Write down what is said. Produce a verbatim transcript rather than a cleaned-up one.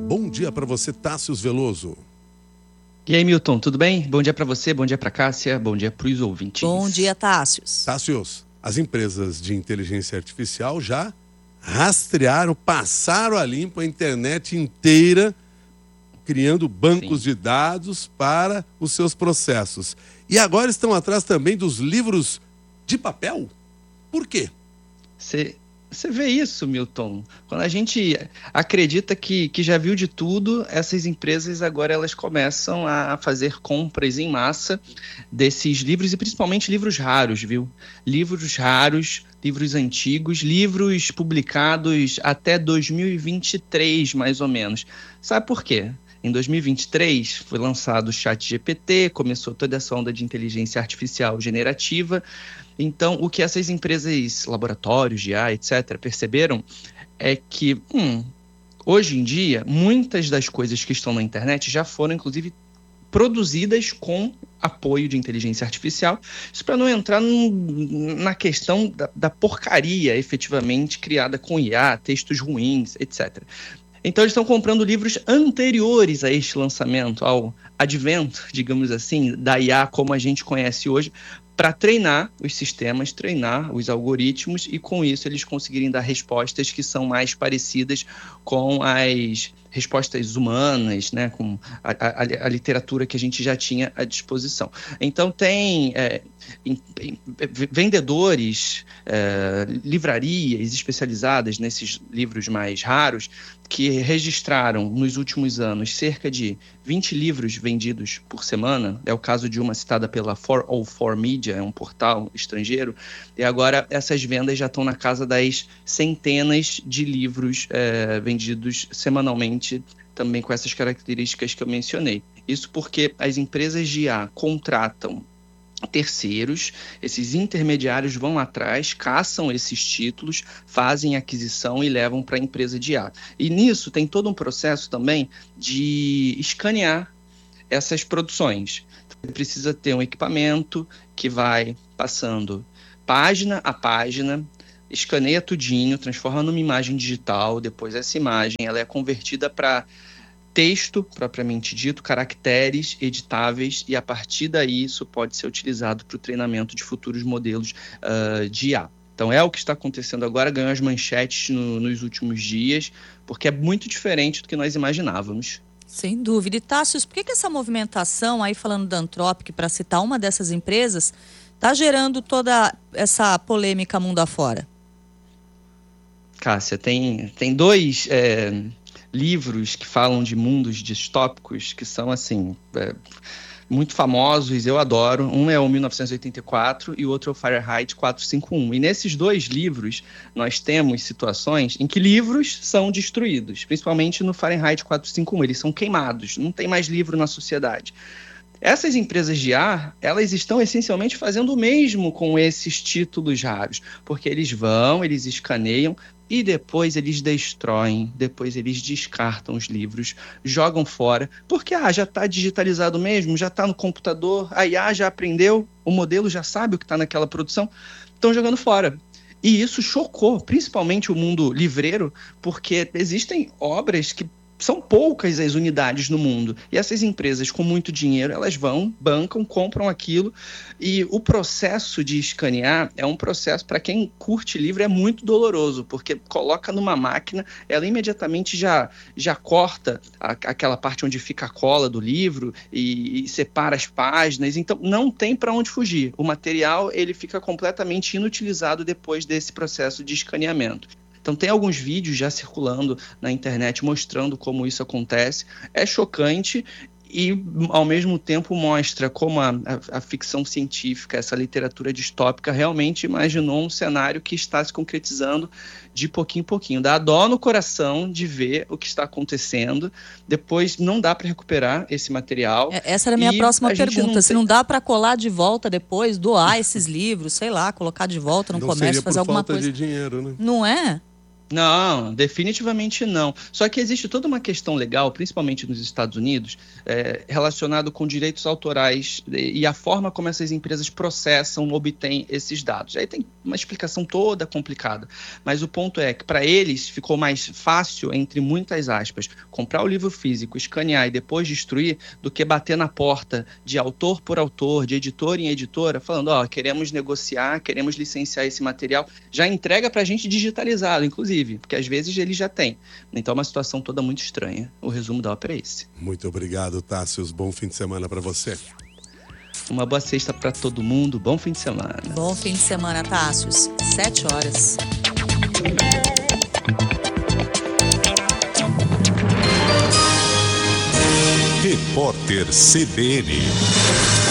Bom dia para você, Tássius Veloso. E aí, Milton, tudo bem? Bom dia para você, bom dia para Cássia, bom dia para os ouvintes. Bom dia, Tássius. Tássius, as empresas de inteligência artificial já rastrearam, passaram a limpo a internet inteira, criando bancos Sim. de dados para os seus processos. E agora estão atrás também dos livros de papel? Por quê? Você... Você vê isso, Milton. Quando a gente acredita que, que já viu de tudo, essas empresas agora elas começam a fazer compras em massa desses livros, e principalmente livros raros, viu? Livros raros, livros antigos, livros publicados até dois mil e vinte e três, mais ou menos. Sabe por quê? Em dois mil e vinte e três foi lançado o ChatGPT, começou toda essa onda de inteligência artificial generativa. Então, o que essas empresas, laboratórios de I A, etcétera, perceberam é que, hum, hoje em dia, muitas das coisas que estão na internet já foram, inclusive, produzidas com apoio de inteligência artificial. Isso para não entrar num, na questão da, da porcaria efetivamente criada com I A, textos ruins, etcétera. Então, eles estão comprando livros anteriores a este lançamento, ao advento, digamos assim, da I A como a gente conhece hoje, para treinar os sistemas, treinar os algoritmos e, com isso, eles conseguirem dar respostas que são mais parecidas com as respostas humanas, né, com a, a, a literatura que a gente já tinha à disposição. Então, tem é, em, em, vendedores, é, livrarias especializadas nesses livros mais raros que registraram nos últimos anos cerca de vinte livros vendidos por semana. É o caso de uma citada pela quatrocentos e quatro Media, é um portal estrangeiro, e agora essas vendas já estão na casa das centenas de livros é, vendidos semanalmente, também com essas características que eu mencionei. Isso porque as empresas de I A contratam terceiros, esses intermediários vão atrás, caçam esses títulos, fazem aquisição e levam para a empresa de I A. E nisso tem todo um processo também de escanear essas produções. Você precisa ter um equipamento que vai passando página a página, escaneia tudinho, transforma numa imagem digital, depois essa imagem ela é convertida para texto, propriamente dito, caracteres editáveis, e a partir daí isso pode ser utilizado para o treinamento de futuros modelos uh, de I A. Então é o que está acontecendo agora, ganhou as manchetes no, nos últimos dias, porque é muito diferente do que nós imaginávamos. Sem dúvida. E Tássius, por que, que essa movimentação, aí falando da Anthropic, para citar uma dessas empresas, está gerando toda essa polêmica mundo afora? Cássia, tem, tem dois é, livros que falam de mundos distópicos que são, assim, é, muito famosos, eu adoro. Um é o mil novecentos e oitenta e quatro e o outro é o Fahrenheit quatrocentos e cinquenta e um. E nesses dois livros, nós temos situações em que livros são destruídos, principalmente no Fahrenheit quatrocentos e cinquenta e um. Eles são queimados, não tem mais livro na sociedade. Essas empresas de I A, elas estão essencialmente fazendo o mesmo com esses títulos raros, porque eles vão, eles escaneiam e depois eles destroem, depois eles descartam os livros, jogam fora, porque ah, já está digitalizado mesmo, já está no computador, a I A já aprendeu, o modelo já sabe o que está naquela produção, estão jogando fora. E isso chocou, principalmente o mundo livreiro, porque existem obras que são poucas as unidades no mundo. E essas empresas com muito dinheiro, elas vão, bancam, compram aquilo. E o processo de escanear é um processo, para quem curte livro, é muito doloroso, porque coloca numa máquina, ela imediatamente já, já corta a, aquela parte onde fica a cola do livro e, e separa as páginas. Então, não tem para onde fugir. O material ele fica completamente inutilizado depois desse processo de escaneamento. Então tem alguns vídeos já circulando na internet mostrando como isso acontece. É chocante e, ao mesmo tempo, mostra como a, a, a ficção científica, essa literatura distópica, realmente imaginou um cenário que está se concretizando de pouquinho em pouquinho. Dá dó no coração de ver o que está acontecendo. Depois não dá para recuperar esse material. Essa era a minha e próxima a pergunta. Não se tem... não dá para colar de volta depois, doar esses livros, sei lá, colocar de volta no não comércio, fazer alguma coisa. Não seria por falta de dinheiro, né? Não é? Não, definitivamente não. Só que existe toda uma questão legal, principalmente nos Estados Unidos, é, relacionado com direitos autorais e a forma como essas empresas processam, obtêm esses dados. Aí tem uma explicação toda complicada, mas o ponto é que para eles ficou mais fácil, entre muitas aspas, comprar o livro físico, escanear e depois destruir, do que bater na porta de autor por autor, de editor em editora, falando, ó, queremos negociar, queremos licenciar esse material, já entrega para a gente digitalizado, inclusive. Porque às vezes ele já tem. Então é uma situação toda muito estranha. O resumo da ópera é esse. Muito obrigado, Tássios. Bom fim de semana para você. Uma boa sexta para todo mundo. Bom fim de semana. Bom fim de semana, Tássios. Sete horas. Repórter C B N.